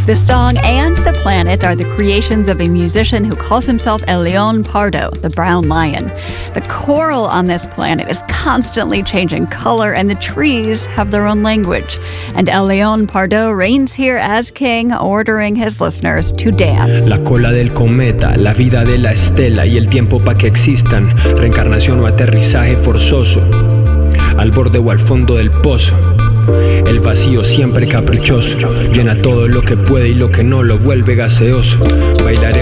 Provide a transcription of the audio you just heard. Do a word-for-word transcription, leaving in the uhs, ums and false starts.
The song and the planet are the creations of a musician who calls himself El León Pardo, the brown lion. The coral on this planet is constantly changing color, and the trees have their own language. And El León Pardo reigns here as king, ordering his listeners to dance. La cola del cometa, la vida de la estela y el tiempo para que existan, reencarnación o aterrizaje forzoso, al borde o al fondo del pozo. El vacío siempre caprichoso llena todo lo que puede y lo que no lo vuelve gaseoso. Bailaré